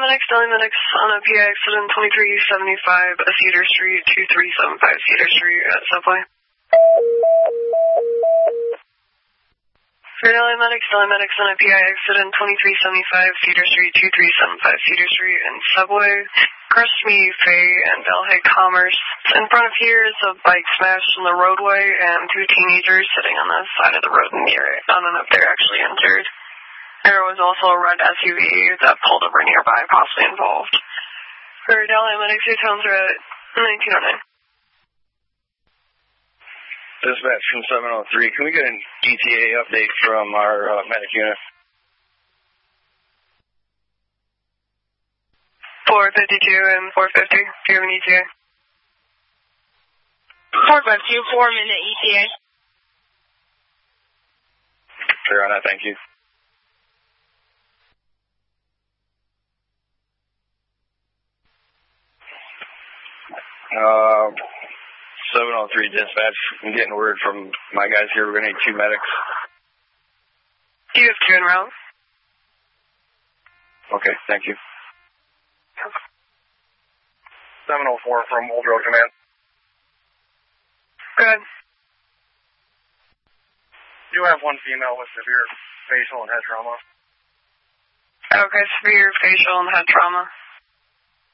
Medics on a PI accident 2375 Cedar Street, 2375 Cedar Street at Subway. For Medics on a PI accident 2375 Cedar Street, 2375 Cedar Street and Subway. Across me, Faye and Belhay Commerce. In front of here is a bike smashed in the roadway and two teenagers sitting on the side of the road near it. I don't know if they're actually injured. There was also a red SUV that pulled over nearby, possibly involved. For Medics, your towns are at 1909. Dispatch from 703. Can we get an ETA update from our medic unit? 452 and 450. Do you have an ETA? 452, 4-minute ETA. Sure on that, thank you. Uh, 703 dispatch. I'm getting word from my guys here. We're going to need 2 medics. Do you have 2 en route? Okay, thank you. 704 from Old Road Command. Good. You have 1 female with severe facial and head trauma. Okay, severe facial and head trauma.